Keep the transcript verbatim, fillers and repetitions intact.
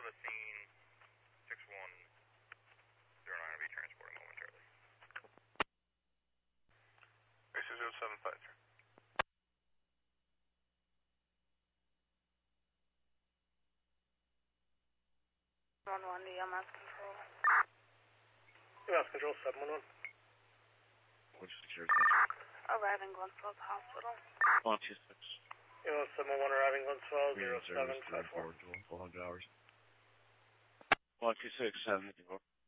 the scene. six one zero nine will be transporting momentarily. six zero seven five three. one one to E M S control. E M S control seven one one. Which security control? Arriving Glenfeld Hospital. one two six. E M S seven one one arriving Glenfeld zero seven five four. four hundred hours. one two six, seven fifty-four.